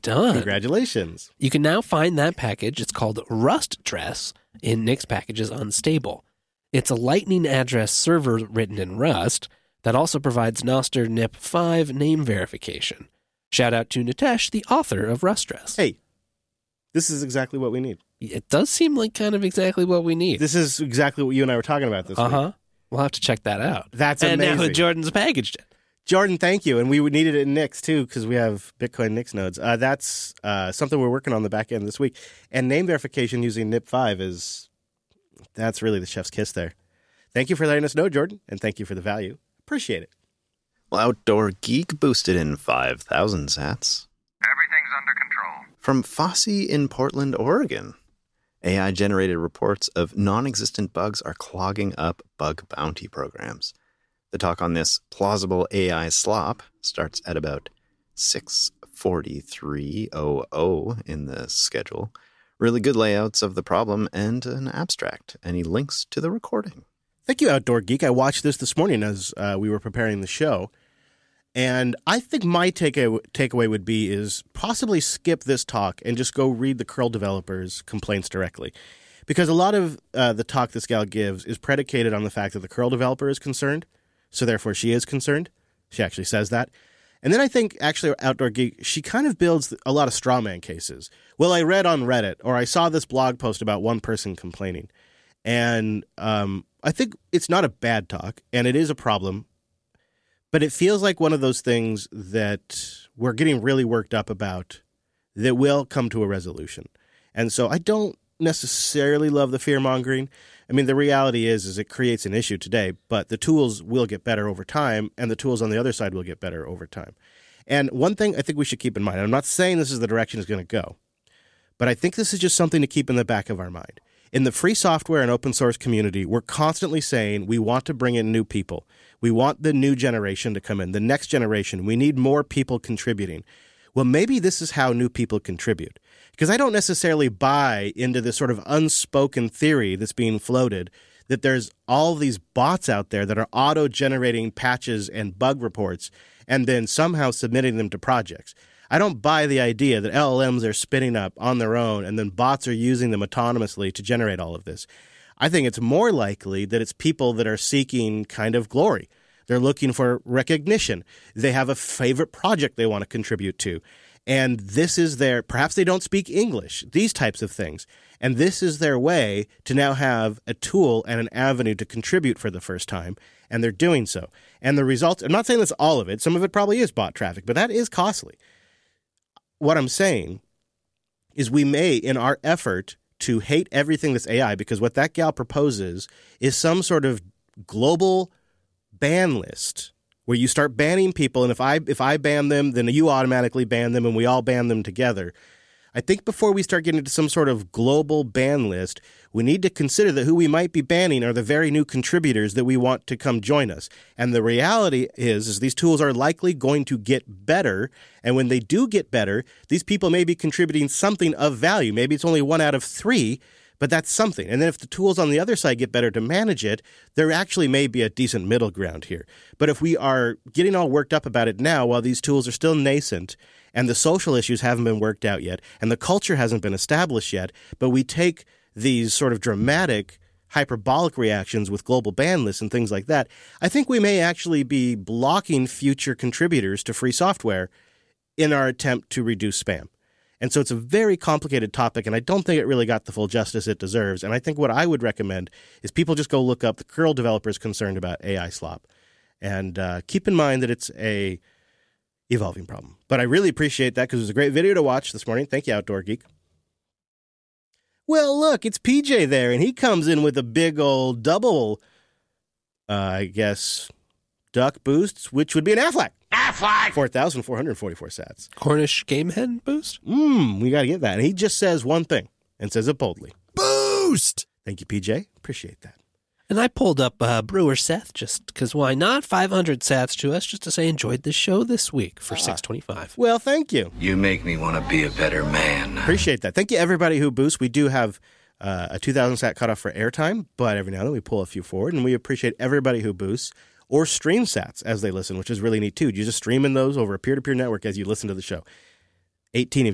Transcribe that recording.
done. Congratulations. You can now find that package. It's called Rust Dress in Nick's Packages Unstable. It's a Lightning address server written in Rust that also provides Nostr NIP5 name verification. Shout out to Nitesh, the author of Rust Dress. Hey, this is exactly what we need. It does seem like kind of exactly what we need. This is exactly what you and I were talking about this week. We'll have to check that out. That's and amazing. And now Jordan's packaged it. Jordan, thank you. And we would need it in Nix, too, because we have Bitcoin Nix nodes. That's something we're working on the back end this week. And name verification using NIP5 that's really the chef's kiss there. Thank you for letting us know, Jordan, and thank you for the value. Appreciate it. Well, Outdoor Geek boosted in 5,000 sats. Everything's under control. From Fossey in Portland, Oregon. AI-generated reports of non-existent bugs are clogging up bug bounty programs. The talk on this plausible AI slop starts at about 6:43:00 in the schedule. Really good layouts of the problem and an abstract. Any links to the recording? Thank you, Outdoor Geek. I watched this morning as we were preparing the show. And I think my takeaway would be is possibly skip this talk and just go read the curl developers' complaints directly. Because a lot of the talk this gal gives is predicated on the fact that the curl developer is concerned. So therefore she is concerned. She actually says that. And then I think actually Outdoor Geek, she kind of builds a lot of straw man cases. Well, I read on Reddit or I saw this blog post about one person complaining. And I think it's not a bad talk and it is a problem. But it feels like one of those things that we're getting really worked up about that will come to a resolution. And so I don't necessarily love the fear-mongering. I mean, the reality is it creates an issue today, but the tools will get better over time, and the tools on the other side will get better over time. And one thing I think we should keep in mind, I'm not saying this is the direction it's going to go, but I think this is just something to keep in the back of our mind. In the free software and open source community, we're constantly saying we want to bring in new people. We want the new generation to come in, the next generation. We need more people contributing. Well, maybe this is how new people contribute. Because I don't necessarily buy into this sort of unspoken theory that's being floated that there's all these bots out there that are auto-generating patches and bug reports and then somehow submitting them to projects. I don't buy the idea that LLMs are spinning up on their own and then bots are using them autonomously to generate all of this. I think it's more likely that it's people that are seeking kind of glory. They're looking for recognition. They have a favorite project they want to contribute to. And this is perhaps they don't speak English, these types of things. And this is their way to now have a tool and an avenue to contribute for the first time. And they're doing so. And the results, I'm not saying that's all of it. Some of it probably is bot traffic, but that is costly. What I'm saying is we may, in our effort to hate everything that's AI, because what that gal proposes is some sort of global ban list where you start banning people, and if I ban them, then you automatically ban them, and we all ban them together. I think before we start getting into some sort of global ban list, we need to consider that who we might be banning are the very new contributors that we want to come join us. And the reality is these tools are likely going to get better, and when they do get better, these people may be contributing something of value. Maybe it's only 1 out of 3, but that's something. And then if the tools on the other side get better to manage it, there actually may be a decent middle ground here. But if we are getting all worked up about it now while these tools are still nascent and the social issues haven't been worked out yet and the culture hasn't been established yet, but we take these sort of dramatic hyperbolic reactions with global ban lists and things like that, I think we may actually be blocking future contributors to free software in our attempt to reduce spam. And so it's a very complicated topic, and I don't think it really got the full justice it deserves. And I think what I would recommend is people just go look up the curl developers concerned about AI slop. And keep in mind that it's a evolving problem. But I really appreciate that because it was a great video to watch this morning. Thank you, Outdoor Geek. Well, look, it's PJ there, and he comes in with a big old double, duck boosts, which would be an Aflac. Aflac! 4,444 sats. Cornish game hen boost? We got to get that. And he just says one thing and says it boldly. Boost! Thank you, PJ. Appreciate that. And I pulled up Brewer Seth just because why not? 500 sats to us just to say enjoyed the show this week for 625. Well, thank you. You make me want to be a better man. Appreciate that. Thank you, everybody who boosts. We do have a 2,000 sat cutoff for airtime, but every now and then we pull a few forward, and we appreciate everybody who boosts or stream sats as they listen, which is really neat too. You just streaming those over a peer-to-peer network as you listen to the show. 18 of